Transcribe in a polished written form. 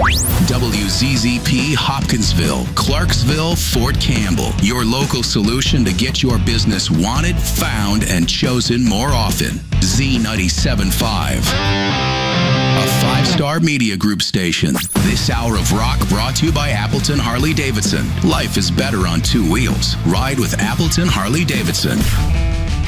WZZP Hopkinsville, Clarksville, Fort Campbell. Your local solution to get your business wanted, found, and chosen more often. Z97.5. A 5-star media group station. This hour of rock brought to you by Appleton Harley Davidson. Life is better on 2 wheels. Ride with Appleton Harley Davidson.